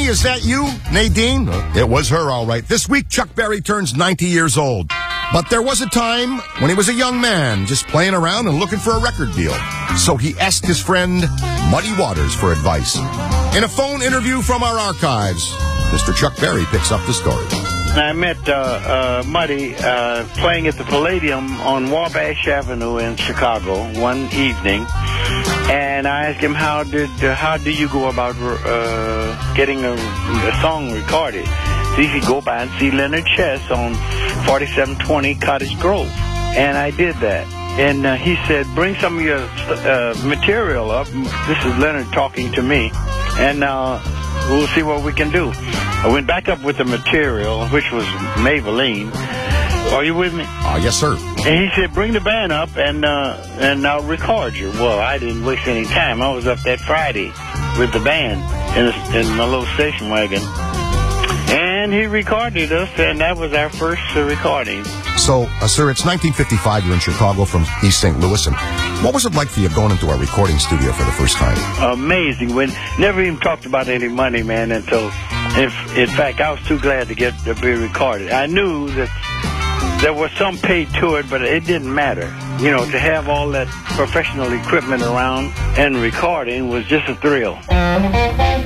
Honey, is that you, Nadine? It was her, all right. This week, Chuck Berry turns 90 years old. But there was a time when he was a young man, just playing around and looking for a record deal. So he asked his friend, Muddy Waters, for advice. In a phone interview from our archives, Mr. Chuck Berry picks up the story. I met Muddy playing at the Palladium on Wabash Avenue in Chicago one evening, and I asked him how do you go about getting a song recorded? So he could go by and see Leonard Chess on 4720 Cottage Grove, and I did that. And he said, bring some of your material up. This is Leonard talking to me, and we'll see what we can do. I went back up with the material, which was Maybelline. Are you with me? Yes, sir. And he said, bring the band up and I'll record you. Well, I didn't waste any time. I was up that Friday with the band in my little station wagon. And he recorded us, and that was our first recording. So, sir, it's 1955. You're in Chicago from East St. Louis. And what was it like for you going into a recording studio for the first time? Amazing. We never even talked about any money, man, until, in fact, I was too glad to be recorded. I knew that there was some pay to it, but it didn't matter. You know, to have all that professional equipment around and recording was just a thrill.